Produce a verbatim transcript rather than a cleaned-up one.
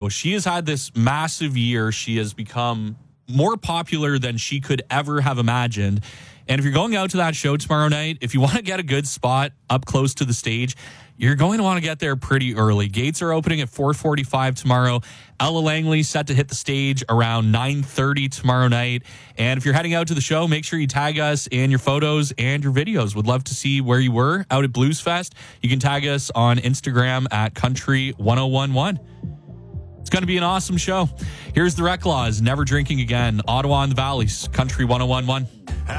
She has had this massive year. She has become more popular than she could ever have imagined. And if you're going out to that show tomorrow night, if you want to get a good spot up close to the stage, you're going to want to get there pretty early. Gates are opening at four forty-five tomorrow. Ella Langley set to hit the stage around nine thirty tomorrow night. And if you're heading out to the show, make sure you tag us in your photos and your videos. Would love to see where you were out at Blues Fest. You can tag us on Instagram at Country ten eleven. It's going to be an awesome show. Here's the Rec Laws, Never Drinking Again, Ottawa and the Valleys, Country ten eleven.